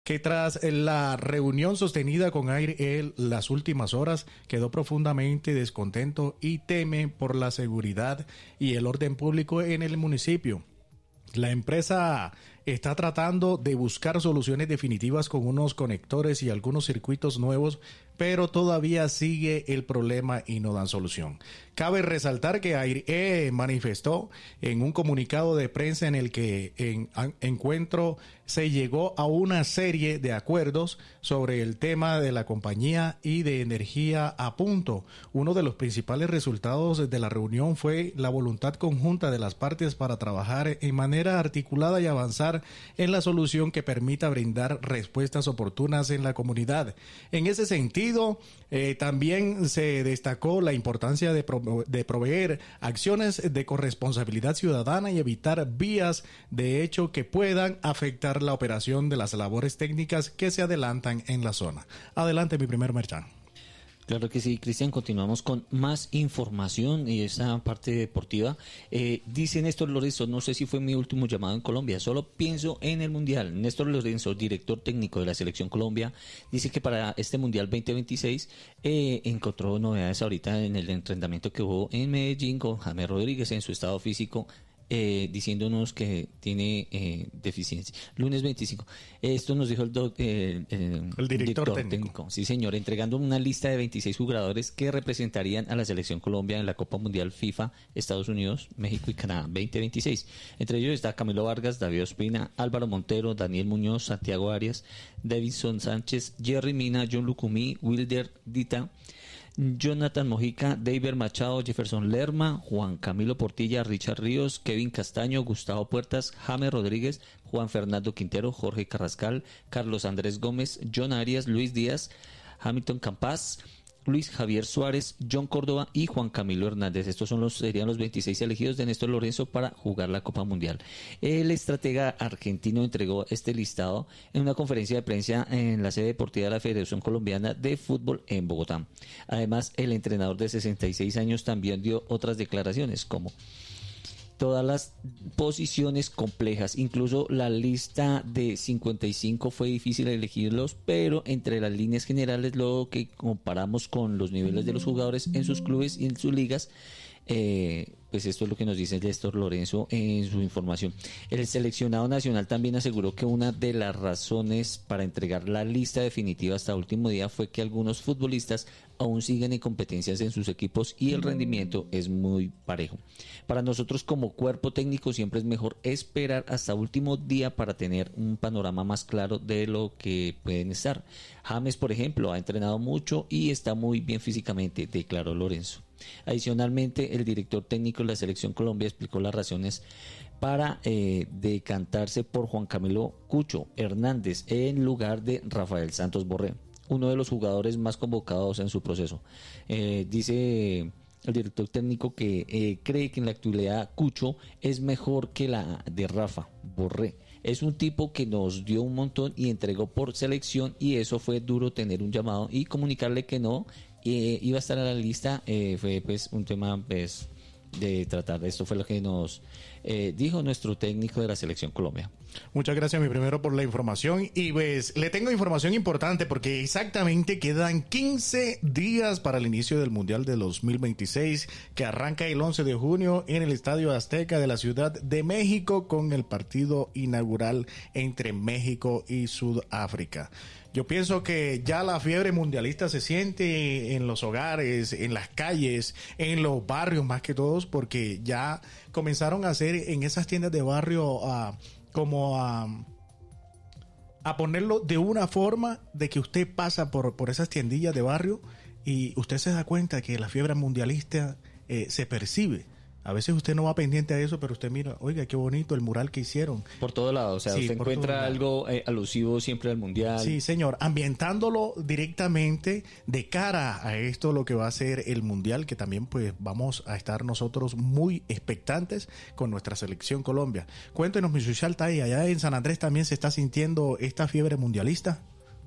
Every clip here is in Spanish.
Que tras la reunión sostenida con Air las últimas horas, quedó profundamente descontento y teme por la seguridad y el orden público en el municipio. La empresa está tratando de buscar soluciones definitivas con unos conectores y algunos circuitos nuevos, pero todavía sigue el problema y no dan solución. Cabe resaltar que Air manifestó en un comunicado de prensa en el que en encuentro se llegó a una serie de acuerdos sobre el tema de la compañía y de energía a punto. Uno de los principales resultados de la reunión fue la voluntad conjunta de las partes para trabajar en manera articulada y avanzar en la solución que permita brindar respuestas oportunas en la comunidad. En ese sentido, también se destacó la importancia de proveer acciones de corresponsabilidad ciudadana y evitar vías de hecho que puedan afectar la operación de las labores técnicas que se adelantan en la zona. Adelante, mi primer merchan. Claro que sí, Cristian, continuamos con más información y esa parte deportiva. Dice Néstor Lorenzo, no sé si fue mi último llamado en Colombia, solo pienso en el Mundial. Néstor Lorenzo, director técnico de la Selección Colombia, dice que para este Mundial 2026 encontró novedades ahorita en el entrenamiento que hubo en Medellín con James Rodríguez en su estado físico. Diciéndonos que tiene deficiencia. Lunes 25. Esto nos dijo el director técnico. Sí, señor, entregando una lista de 26 jugadores que representarían a la Selección Colombia en la Copa Mundial FIFA, Estados Unidos, México y Canadá 2026. Entre ellos está Camilo Vargas, David Ospina, Álvaro Montero, Daniel Muñoz, Santiago Arias, Davinson Sánchez, Jerry Mina, John Lucumí, Wilder Dita, Jonathan Mojica, David Machado, Jefferson Lerma, Juan Camilo Portilla, Richard Ríos, Kevin Castaño, Gustavo Puertas, James Rodríguez, Juan Fernando Quintero, Jorge Carrascal, Carlos Andrés Gómez, John Arias, Luis Díaz, Hamilton Campas, Luis Javier Suárez, John Córdoba y Juan Camilo Hernández. Estos serían los 26 elegidos de Néstor Lorenzo para jugar la Copa Mundial. El estratega argentino entregó este listado en una conferencia de prensa en la sede deportiva de la Federación Colombiana de Fútbol en Bogotá. Además, el entrenador de 66 años también dio otras declaraciones como: todas las posiciones complejas, incluso la lista de 55 fue difícil elegirlos, pero entre las líneas generales, lo que comparamos con los niveles de los jugadores en sus clubes y en sus ligas, pues esto es lo que nos dice Néstor Lorenzo en su información. El seleccionado nacional también aseguró que una de las razones para entregar la lista definitiva hasta último día fue que algunos futbolistas aún siguen en competencias en sus equipos y el rendimiento es muy parejo. Para nosotros como cuerpo técnico siempre es mejor esperar hasta último día para tener un panorama más claro de lo que pueden estar. James, por ejemplo, ha entrenado mucho y está muy bien físicamente, declaró Lorenzo. Adicionalmente, el director técnico de la Selección Colombia explicó las razones para decantarse por Juan Camilo Cucho Hernández en lugar de Rafael Santos Borré, uno de los jugadores más convocados en su proceso. Dice el director técnico que cree que en la actualidad Cucho es mejor que la de Rafa Borré. Es un tipo que nos dio un montón y entregó por selección, y eso fue duro tener un llamado y comunicarle que no iba a estar a la lista. Fue pues un tema pues de tratar. Esto fue lo que nos dijo nuestro técnico de la Selección Colombia. Muchas gracias, mi primero, por la información. Y pues le tengo información importante porque exactamente quedan 15 días para el inicio del Mundial de 2026, que arranca el 11 de junio en el Estadio Azteca de la Ciudad de México con el partido inaugural entre México y Sudáfrica. Yo pienso que ya la fiebre mundialista se siente en los hogares, en las calles, en los barrios más que todos, porque ya comenzaron a hacer en esas tiendas de barrio a ponerlo de una forma de que usted pasa por esas tiendillas de barrio y usted se da cuenta que la fiebre mundialista se percibe. A veces usted no va pendiente a eso, pero usted mira, oiga, qué bonito el mural que hicieron. Por todo lado, o sea, sí, usted encuentra algo alusivo siempre al Mundial. Sí, señor, ambientándolo directamente de cara a esto, lo que va a ser el Mundial, que también pues vamos a estar nosotros muy expectantes con nuestra Selección Colombia. Cuéntenos, mi social Tai, allá en San Andrés también se está sintiendo esta fiebre mundialista.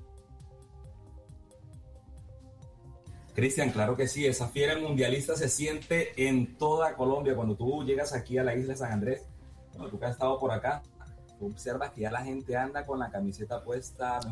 Cristian, claro que sí, esa fiebre mundialista se siente en toda Colombia. Cuando tú llegas aquí a la isla de San Andrés, bueno, tú que has estado por acá, tú observas que ya la gente anda con la camiseta puesta,